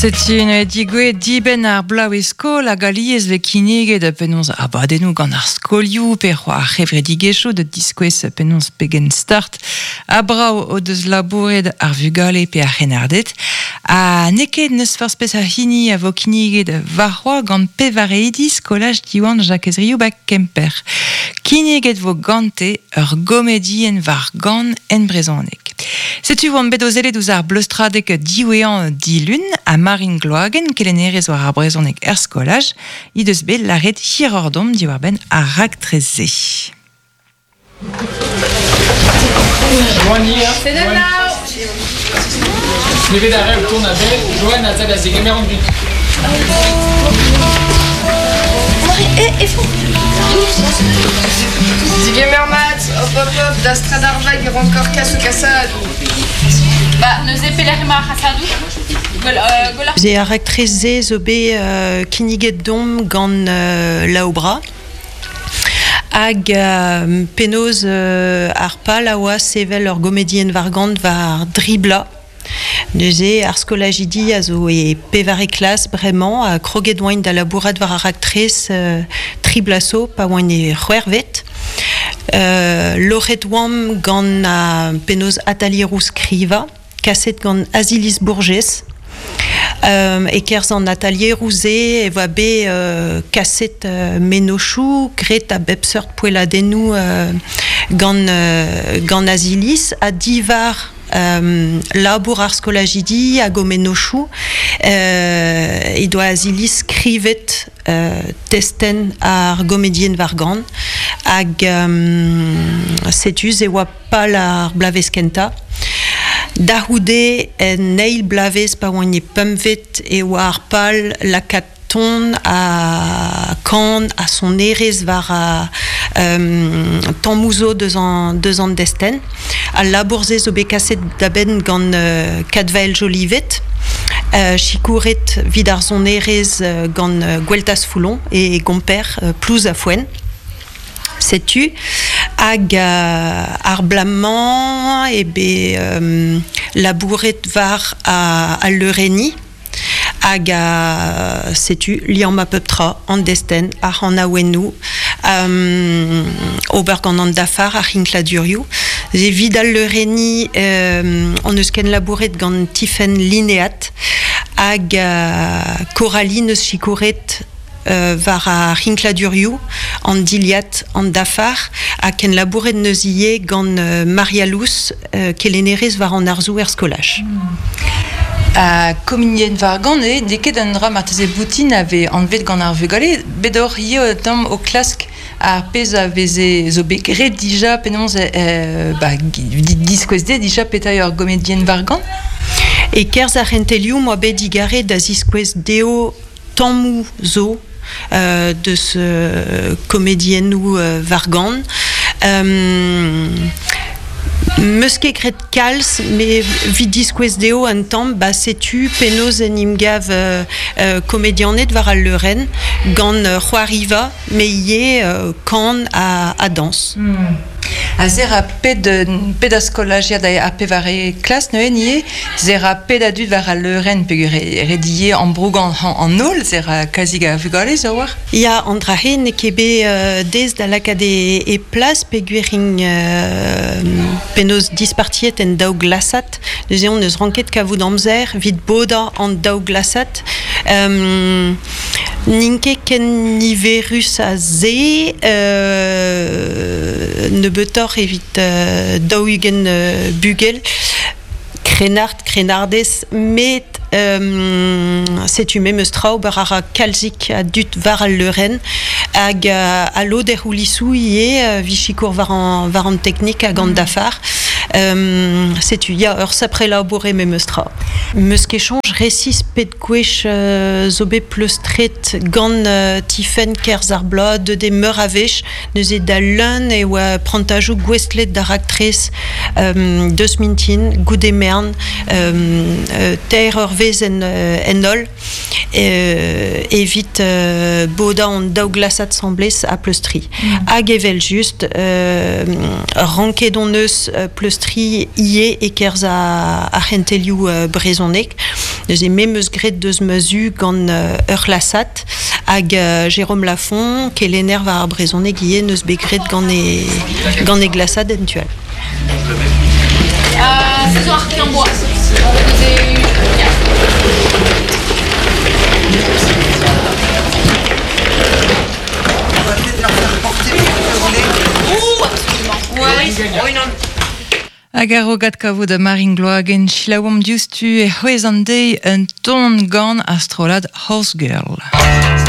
C'est une digue diben ar blaouesko la galiez ve kinege de penons abadenou gant ar skolioù per ar revredigezho de diskouez penons pegen start abrao o deus labouret ar vugale pe ar renardet a neket neus forspez ar hini a vo kinege de varroa gant pevareidis kolaj diwan jakezriou bak kemper. Kineget vo gante ur gomedien var gant en brezonek. Setu vo bedozele douz ar blostradek diwean dilun a Marine Gloagen kelenerez war ar brezonek er skolaj, ideus bet laret hirordom diwar ben a raktreze. C'est de là. Neve da rev tourne a bel, Joanne a tabas de gameron but. Et fou. Die gamermat, hop, da stradarvag rancor casse cassade. Bah, nous épellerima hasadou. J'ai a raktreze zo be kiniget dom gant laobra. Hag penoz ar pal a oa sevel ur gomedien vargant var dribla. Neuze ar skolajidi a zo e pevare klas bremañ a kroget oain da labourat var ar aktrez triblaso pa oain e c'hwervet. Loret oam gant a penoz atalierou skriva, kaset gant Azilis Bourges. E kerz an atelier rouze e voa be kaset menochou gret a bepseurt poeladennou gant Azilis a divar labour ar skolajidi a go menochou e doa Azilis skrivet testen ar gomedien vargant hag setuz e oa pal ar blaveskenta. Daroude neil blavez pa oan e pemvet e oa ar pal la katon a kan a son erez var a tammouzo deus an desten. A labourze zo be kaset da ben gant kadvael jolivet. Chikouret vid ar son erez gant Gweltas Foulon e gomper plouz a foen. Setu hag ar blamman e be labouret var a leureni hag setu liam a peptra an desten ar an aouenou ober gant an dafar ar hinkladurioù. Ze vid al leureni an eus ken labouret gant Tiffen lineat hag Coralie neus chikouret var a rinkladurioù an diliat an dafar a ken labouret neus ie gant Maria Lous kelenerez var an arzou er skolaj. A kominien vargant e deket an dra marteze boutin ave anvet gant ar vugale bedor ie tam o klask ar pez a veze zo be gret dija penons diskouez de dija petay ur gomedien vargant. E kerz ar rentelioù moa bet digare da ziskouez deo tammou zo deus komediennou vargant. Meus ket gret kalz, me vid diskouez deo an tamm, setu penoz en imgav komedianet var al leuren gant c'hoariva, me ie kan a dans. A zer a ped a skolajiad a pevare klas neuen ie, zer a ped a dud var a leuren pegur redie an brougant an ol, zer a kazig a vugale zer war? Ya, an drahe ne kebe dez da lakad e plas pegur penoz dispartiet en daou glasat, neuze on eus ranket kavout amzer, vid boda an daou glasat. Ninke ken niverus a ze ne betor evit daougen bugel krenardez met setu memeus traoù bar a kalzik a dut var al leuren hag a lo der houlissou ie vichikour var an teknik hag an dafar. Setu ya ur sapre laboure memeus tra. Meus kechonj resis pet gwech zo bet pleustret gant Tiffen kerz ar blad de meur a vech neuze da leun e oa prantajou gwestlet da raktrez deus mintin gout e mern ter ur vez en ol evit boda an daou glasat samblez a pleustri. Hag evel just ranket on eus pleustri ie e kerz a rentelioù brezonek Neuze memeus gret deus mezu gant ur lasat hag Jérôme Lafont kelener va brezhoneg ie neus begret gant e glasad entual. C'est sur arc en bois. On va peut-être leur faire porter pour que vous voulez. Ouais, non. Hag ar rogat kavo da Marin Gloagen, chilaouam dioustu e c'hwez an dei un ton gant astrolad Horse Girl.